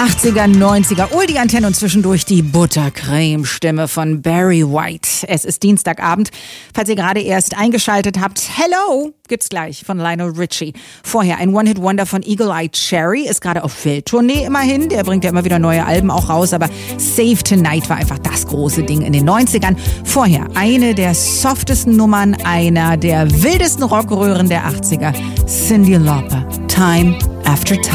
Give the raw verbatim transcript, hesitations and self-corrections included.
achtziger, neunziger, oh die Antenne und zwischendurch die Buttercreme-Stimme von Barry White. Es ist Dienstagabend. Falls ihr gerade erst eingeschaltet habt, hello, gibt's gleich von Lionel Richie. Vorher ein One-Hit-Wonder von Eagle Eye Cherry, ist gerade auf Welttournee immerhin. Der bringt ja immer wieder neue Alben auch raus, aber Save Tonight war einfach das große Ding in den neunzigern. Vorher eine der softesten Nummern einer der wildesten Rockröhren der achtziger, Cyndi Lauper, Time After Time.